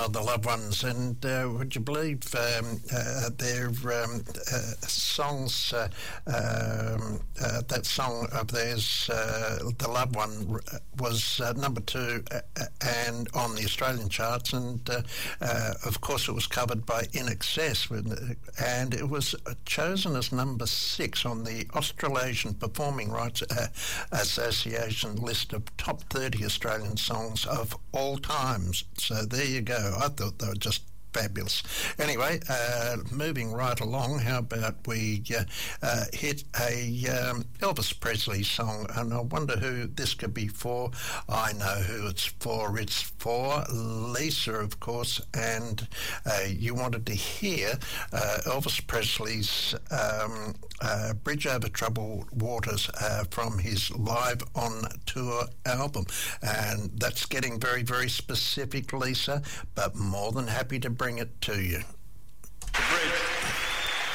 the Loved Ones, and would you believe their songs, that song of theirs, The Loved One, was number 2 and on the Australian charts, and of course it was covered by INXS, and it was chosen as number 6 on the Australasian Performing Rights Association list of top 30 Australian songs of all times. So there you go. I thought they were just fabulous. Anyway, moving right along, how about we hit a Elvis Presley song, and I wonder who this could be for. I know who it's for. It's for Lisa, of course, and you wanted to hear Elvis Presley's Bridge Over Troubled Waters from his Live on Tour album, and that's getting very, very specific, Lisa, but more than happy to bring it to you.